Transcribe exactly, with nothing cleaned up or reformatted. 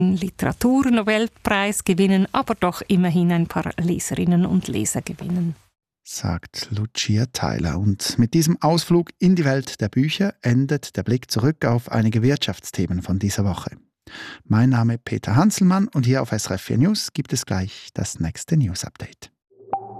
Literaturnobelpreis gewinnen, aber doch immerhin ein paar Leserinnen und Leser gewinnen. Sagt Lucia Theiler. Und mit diesem Ausflug in die Welt der Bücher endet der Blick zurück auf einige Wirtschaftsthemen von dieser Woche. Mein Name ist Peter Hanselmann und hier auf S R F vier News gibt es gleich das nächste News Update.